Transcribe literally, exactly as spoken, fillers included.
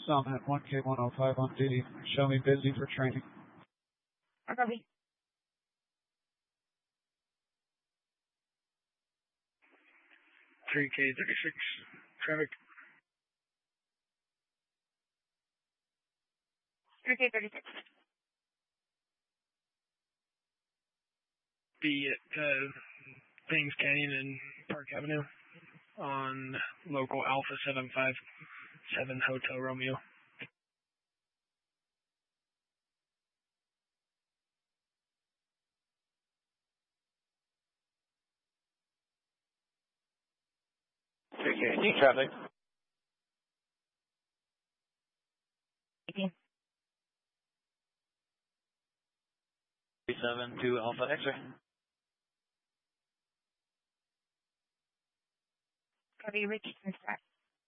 Summit one K one oh five on duty. Show me busy for training. Copy. three K thirty-six, traffic. three K thirty-six. Be at uh, Bangs Canyon and Park Avenue on local Alpha seven five seven Hotel Romeo. three K eighteen traffic. eighteen. three seven two Alpha X-ray. Copy, Richardson, start.